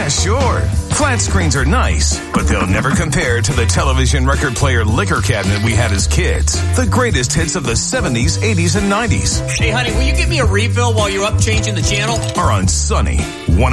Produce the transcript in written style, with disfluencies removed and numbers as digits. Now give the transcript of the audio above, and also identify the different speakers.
Speaker 1: Sure, flat screens are nice, but they'll never compare to the television record player liquor cabinet we had as kids. The greatest hits of the 70s, 80s, and 90s.
Speaker 2: Hey, honey, will you give me a refill while you're up changing the channel?
Speaker 1: Are on Sunny